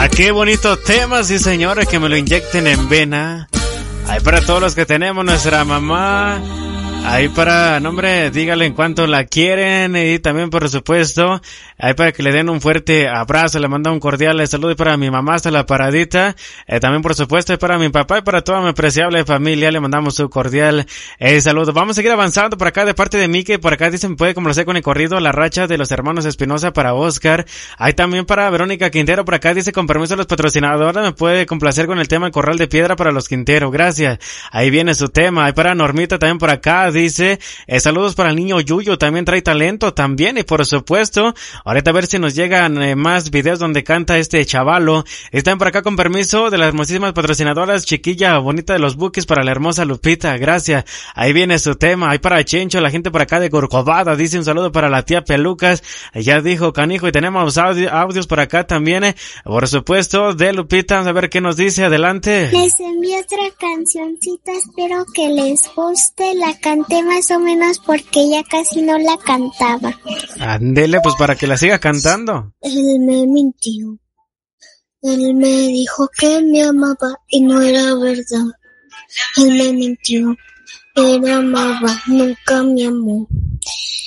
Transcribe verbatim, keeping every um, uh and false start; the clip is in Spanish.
Ah, qué bonito tema, sí señores, que me lo inyecten en vena. Ahí para todos los que tenemos nuestra mamá. Ahí para, no hombre, dígale en cuánto la quieren. Y también, por supuesto, ahí para que le den un fuerte abrazo. Le mando un cordial saludo y para mi mamá hasta la paradita. Eh, también, por supuesto, y para mi papá y para toda mi apreciable familia le mandamos un cordial eh, saludo. Vamos a seguir avanzando por acá de parte de Mike. Por acá dicen, puede complacer con el corrido La Racha de los Hermanos Espinosa para Oscar. Ahí también para Verónica Quintero. Por acá dice, con permiso de los patrocinadores, me puede complacer con el tema El Corral de Piedra para los Quintero. Gracias. Ahí viene su tema. Ahí para Normita también por acá dice, eh, saludos para el niño Yuyo, también trae talento también. Y por supuesto, ahorita a ver si nos llegan eh, más videos donde canta este chavalo. Están por acá con permiso de las hermosísimas patrocinadoras, Chiquilla Bonita de los Buques para la hermosa Lupita. Gracias. Ahí viene su tema. Ahí para Chencho, la gente por acá de Corcovada dice un saludo para la tía Pelucas. Ya dijo Canijo y tenemos audio, audios por acá también. Eh, por supuesto, de Lupita. Vamos a ver qué nos dice. Adelante. Les envío otra cancioncita. Espero que les guste. La canté más o menos porque ya casi no la cantaba. Ándele, pues para que la siga cantando. Él me mintió. Él me dijo que me amaba y no era verdad. Él me mintió. Él me amaba, nunca me amó.